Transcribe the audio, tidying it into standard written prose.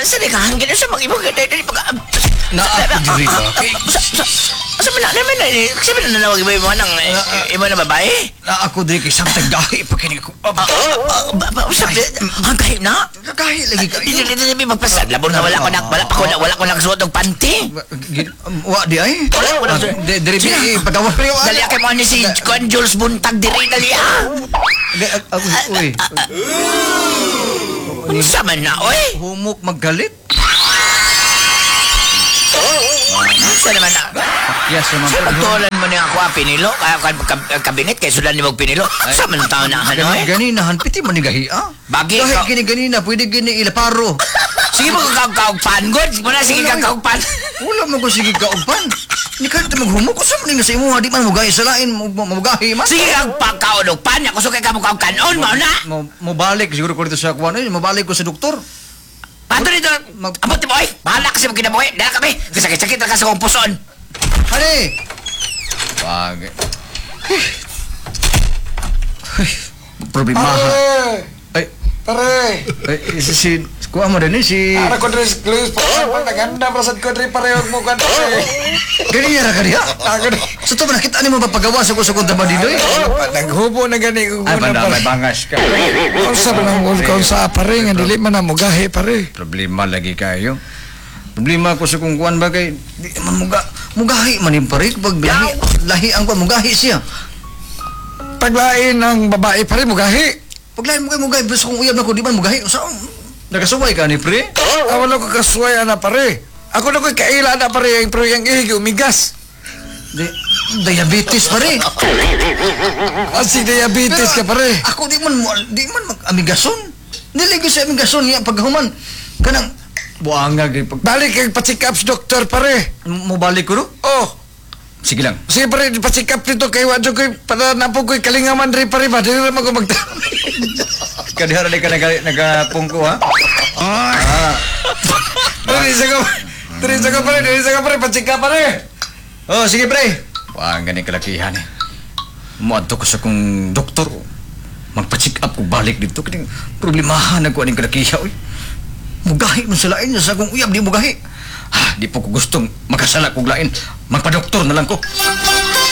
Asa na kahangin sa mga ibang ganda dali pag Naako diri ba? Asa man naman na sabi na nawag iba mo nang iba na babae. Naako diri kay samtang gahi pa kini ko. Sabi ang kahit na. Gahi lagi ka. Dili magpasad labor na wala ko nagsuot og panty. Wa di ay. Wala. Diri bi pagawas pre. Dali kay mo ni si Juan Jules Buntag diri dali Uy. Unsa man na oy? Humok maggalit. Unsa naman na? Yes, naman. Pagtulan mo niya ako pinilo, kabinet kay sudan nimo pinilo. Sa man taon na ano eh? Ganinahan piti man ni gahi ah. Bagi Gahi ka. ganina pwede gini ilaparo. Sige mo kakaugpan god. Muna sige kakaugpan. Wala mo ko sige kaugpan. Ni kahit maghumok ko sa man nga sa imo di man mo gahi sa lain mo gahi man. Sige kang pagkaulugpan. Ako sukay ka mo kaugkanon mo na. Mo balik siguro ko dito sa kuan mo balik ko sa doktor. Pato dito. Abot mo oy. Bahala kasi magkinabuhi. Dala kami. Sakit-sakit na ka sa kong puson. Hani. Wag. Problema. Ay, Pare! si kuha mo din si Ara ko rin Luis po. Naganda prasad ko rin parehog mo kan. Ganyan ra kaniya. Ako rin. Sa to nakita nimo ba pagawas ako sa kunta Didoy? Naghubo na gani ko Ay na banda may pare. bangas ka. Kung sa nang kung sa pare nga dili man na mo gahi pare. Problema lagi kayo. Problema ko sa kung kuan ba kay di man mugahi man yung pare pag biyahe lahi ang kuan mugahi siya. Paglain ng babae pare mo gahi. Pag lahi mo kay mugahi basta kung uyab na ko di man mugahi sa nagasuway ka ni pre? Wala ko kasuway ana pare. Ako na ko kaila na pare ang pro yang ihig umigas. Diabetes pare. Asi diabetes ka pare. Ako di man amigason. Dili ko sa amigason niya paghuman kanang buanga gyud pag Balik kay pa-check up sa doktor pare. mo balik ko no? Oh. Sige lang. Sige pare, pa-check up dito kay wadyo ko'y para napo ko'y kalingaman rin pare ba? Dili naman ko magta... Kadihara di ka nagapungko ha? Dili sa ka pare, pa-check up pare. Oh, sige pre. Wah, ganing kalakihan eh. Muadto ko sa kong doktor. Magpa-check up ko balik dito. Kaning problemahan na ko aning kalakihan. Mugahi man sa lain sa kong uyab di mugahi. Di po ko gustong makasala kong lain. Magpa-doktor na lang ko.